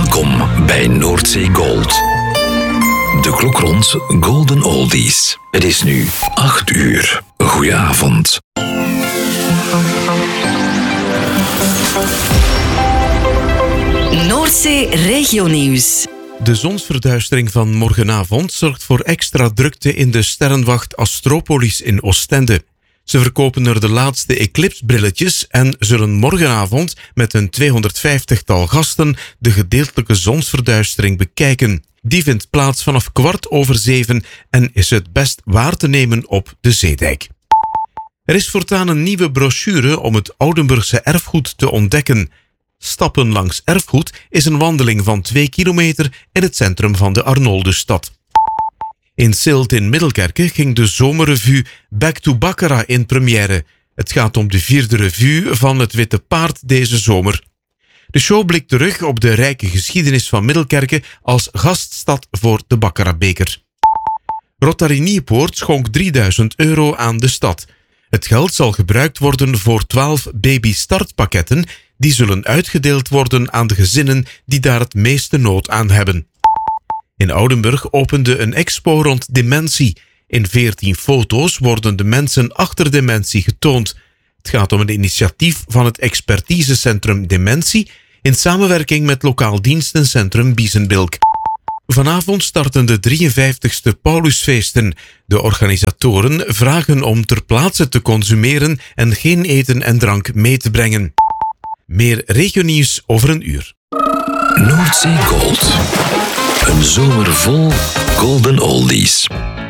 Welkom bij Noordzee Gold. De klok rond Golden Oldies. Het is nu 8 uur. Goedenavond. Noordzee Regionieuws. De zonsverduistering van morgenavond zorgt voor extra drukte in de sterrenwacht Astropolis in Oostende. Ze verkopen er de laatste eclipsbrilletjes en zullen morgenavond met een 250-tal gasten de gedeeltelijke zonsverduistering bekijken. Die vindt plaats vanaf 7:15 en is het best waar te nemen op de Zeedijk. Er is voortaan een nieuwe brochure om het Oudenburgse erfgoed te ontdekken. Stappen langs erfgoed is een wandeling van 2 kilometer in het centrum van de Arnoldusstad. In Zilt in Middelkerke ging de zomerrevue Back to Baccarat in première. Het gaat om de 4e revue van het Witte Paard deze zomer. De show blikt terug op de rijke geschiedenis van Middelkerke als gaststad voor de Baccaratbeker. Rotary Nieuwpoort schonk €3000 aan de stad. Het geld zal gebruikt worden voor 12 baby-startpakketten die zullen uitgedeeld worden aan de gezinnen die daar het meeste nood aan hebben. In Oudenburg opende een expo rond dementie. In 14 foto's worden de mensen achter dementie getoond. Het gaat om een initiatief van het expertisecentrum Dementie in samenwerking met lokaal dienstencentrum Biezenbilk. Vanavond starten de 53ste Paulusfeesten. De organisatoren vragen om ter plaatse te consumeren en geen eten en drank mee te brengen. Meer regionieuws over een uur. Noordzee Gold. Een zomer vol Golden Oldies.